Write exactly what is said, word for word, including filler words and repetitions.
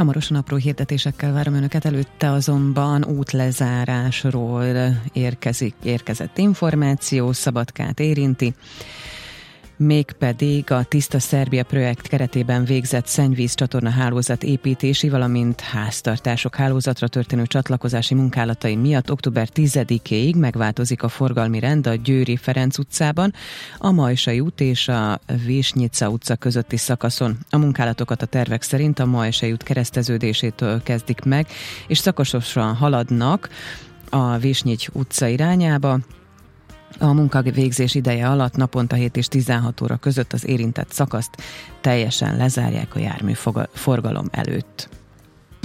Hamarosan apró hirdetésekkel várom önöket, előtte azonban útlezárásról érkezik, érkezett információ, Szabadkát érinti, mégpedig a Tiszta Szerbia projekt keretében végzett szennyvíz csatorna hálózat építési, valamint háztartások hálózatra történő csatlakozási munkálatai miatt október tizedikéig megváltozik a forgalmi rend a Győri Ferenc utcában, a Majsai út és a Visnyica utca közötti szakaszon. A munkálatokat a tervek szerint a Majsai út kereszteződésétől kezdik meg, és szakasosan haladnak a Visnyics utca irányába. A munkavégzés ideje alatt naponta hét és tizenhat óra között az érintett szakaszt teljesen lezárják a járműforgalom előtt.